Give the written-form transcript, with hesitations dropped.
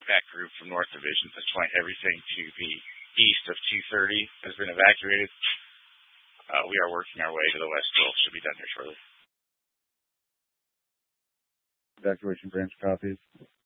that group from North Division at this point. Everything to the east of 230 has been evacuated. We are working our way to the west. Should be done here shortly. Evacuation branch copies.